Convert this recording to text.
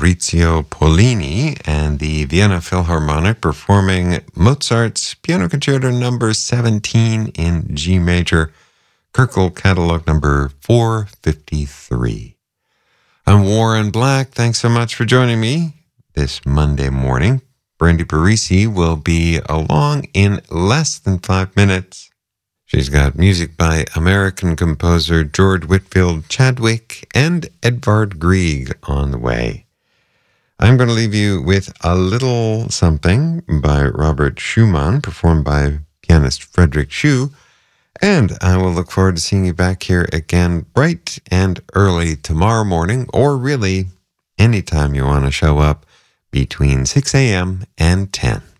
Maurizio Pollini and the Vienna Philharmonic performing Mozart's Piano Concerto number 17 in G major, Köchel catalog number 453. I'm Warren Black. Thanks so much for joining me this Monday morning. Brandy Parisi will be along in less than 5 minutes. She's got music by American composer George Whitfield Chadwick and Edvard Grieg on the way. I'm going to leave you with a little something by Robert Schumann, performed by pianist Frederick Schuh, and I will look forward to seeing you back here again bright and early tomorrow morning, or really anytime you want to show up between 6 a.m. and 10.